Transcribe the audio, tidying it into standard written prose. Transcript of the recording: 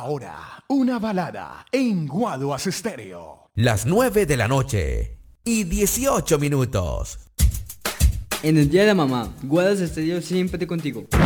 Ahora, una balada en Guaduas Estéreo. Las 9 de la noche y 18 minutos. En el día de la mamá, Guaduas Estéreo siempre contigo.